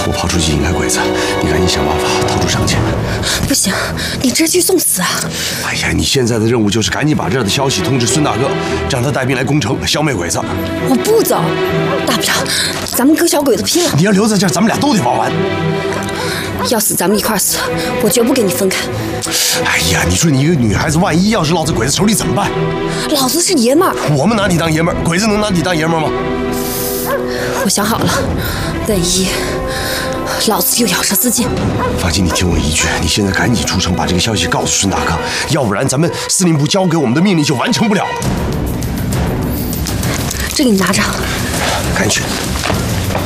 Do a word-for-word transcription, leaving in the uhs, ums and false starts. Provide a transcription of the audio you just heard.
我跑出去引开鬼子，你赶紧想办法逃出城去。 不行，你这去送死啊！ 哎呀，你现在的任务就是赶紧把这儿的消息通知孙大哥，让他带兵来攻城，消灭鬼子。 我不走，大不了咱们跟小鬼子拼了。 你要留在这儿，咱们俩都得保完。 要死咱们一块死，我绝不跟你分开。 哎呀，你说你一个女孩子，万一要是落在鬼子手里怎么办？ 老子是爷们儿， 我们拿你当爷们儿，鬼子能拿你当爷们儿吗？ 我想好了，万一老子又咬舌自尽。 放心，你听我一句，你现在赶紧出城，把这个消息告诉孙大哥，要不然咱们司令部交给我们的命令就完成不了了。 这个你拿着， 赶紧去。